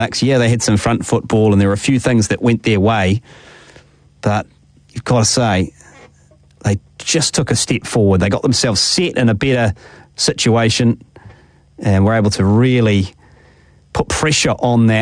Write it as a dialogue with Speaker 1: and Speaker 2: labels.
Speaker 1: Yeah, they had some front football and there were a few things that went their way, but you've got to say, they just took a step forward. They got themselves set in a better situation and were able to really put pressure on that